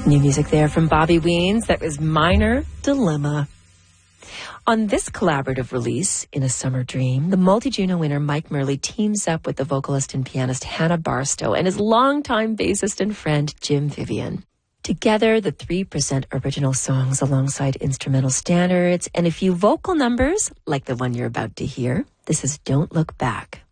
New music there from Bobby Weens. That was Minor Dilemma. On this collaborative release, In a Summer Dream, the multi-Juno winner Mike Murley teams up with the vocalist and pianist Hannah Barstow and his longtime bassist and friend Jim Vivian. Together, the three present original songs alongside instrumental standards and a few vocal numbers like the one you're about to hear. This is Don't Look Back.